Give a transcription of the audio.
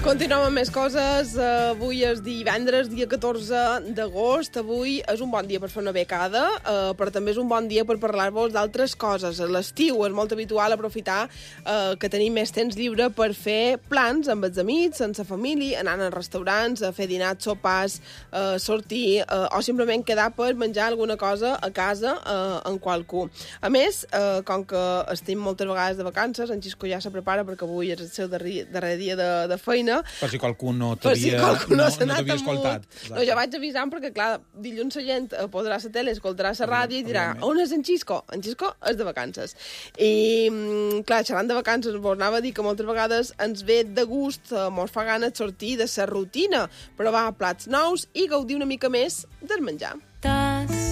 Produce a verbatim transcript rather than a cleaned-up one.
Continuem amb més coses. Avui és divendres, dia catorze d'agost. Avui és un bon dia per fer una becada, eh, però també és un bon dia per parlar-vos d'altres coses. A l'estiu és molt habitual aprofitar eh, que tenim més temps lliure per fer plans amb els amics, amb la família, anant a restaurants, a fer dinars, sopars, eh, sortir, eh, o simplement quedar per menjar alguna cosa a casa eh, amb qualcú. A més, eh, com que estem moltes vegades de vacances, en Xisco ja se prepara perquè avui és el seu darrer, darrer dia de, de feina. Per si qualcú no per si t'havia qualcú no, no, no escoltat. No, jo vaig avisant perquè, clar, dilluns la gent podrà la tele, escoltarà la ràdio i dirà, on és en Xisco? En Xisco és de vacances. I, clar, xerrant de vacances, vos anava a dir que moltes vegades ens ve de gust, mos fa gana sortir de la rutina, provar plats nous i gaudir una mica més del menjar.